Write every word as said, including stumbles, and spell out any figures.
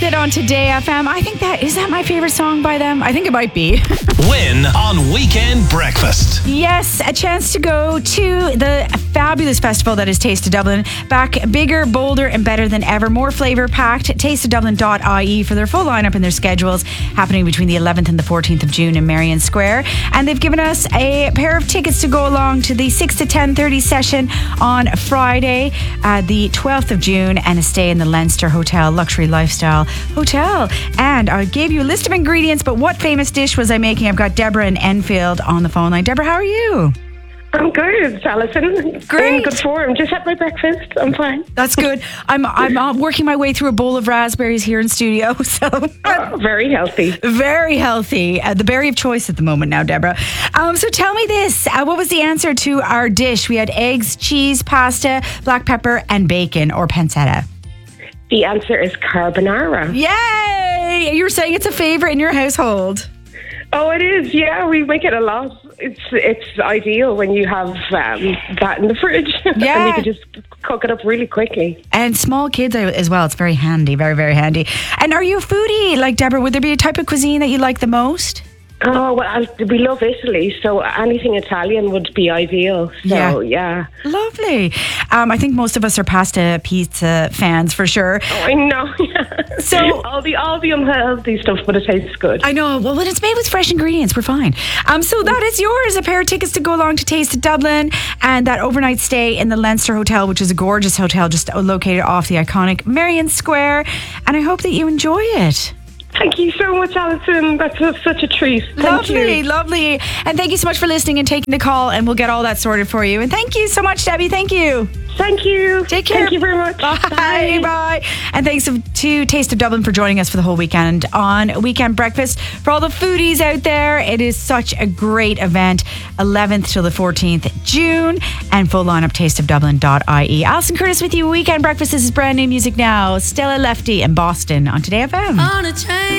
It on Today F M. I think that, is that my favourite song by them? I think it might be. Win on Weekend Breakfast. Yes, a chance to go to the fabulous festival that is Taste of Dublin. Back bigger, bolder and better than ever. More flavour packed. taste of dublin dot I E for their full lineup and their schedules, happening between the eleventh and the fourteenth of June in Marion Square. And they've given us a pair of tickets to go along to the six to ten thirty session on Friday, uh, the twelfth of June, and a stay in the Leinster Hotel, Luxury Lifestyle Hotel. And I gave you a list of ingredients, but what famous dish was I making? I've got Deborah in Enfield on the phone line. Deborah, how are you? I'm good, Alison. Great. In good form. Just had my breakfast. I'm fine. That's good. I'm I'm uh, working my way through a bowl of raspberries here in studio, so Oh, very healthy. very healthy. Uh, the berry of choice at the moment now, Deborah. Um, so tell me this: uh, what was the answer to our dish? We had eggs, cheese, pasta, black pepper, and bacon, or pancetta. The answer is carbonara. Yay! You were saying it's a favourite in your household. Oh, it is. Yeah, we make it a lot. It's it's ideal when you have um, that in the fridge. Yeah. And you can just cook it up really quickly. And small kids as well. It's very handy, very, very handy. And are you a foodie like Deborah? Would there be a type of cuisine that you like the most? Oh, well, I, we love Italy, so anything Italian would be ideal. So, yeah. yeah. Lovely. Um, I think most of us are pasta pizza fans for sure. Oh, I know. Yeah. So all the all the unhealthy stuff, but it tastes good. I know. Well, when it's made with fresh ingredients, we're fine. Um, so that is yours. A pair of tickets to go along to Taste of Dublin and that overnight stay in the Leinster Hotel, which is a gorgeous hotel just located off the iconic Marion Square. And I hope that you enjoy it. Thank you so much, Alison. That's a, such a treat. Thank lovely, you. lovely. And thank you so much for listening and taking the call, and we'll get all that sorted for you. And thank you so much, Debbie. Thank you. Thank you. Take care. Thank you very much. Bye. Bye. Bye. And thanks to Taste of Dublin for joining us for the whole weekend on Weekend Breakfast. For all the foodies out there, it is such a great event. eleventh till the fourteenth June, and full lineup taste of dublin dot I E. Alison Curtis with you, Weekend Breakfast. This is brand new music now. Stella Lefty and Boston on Today F M. On a train.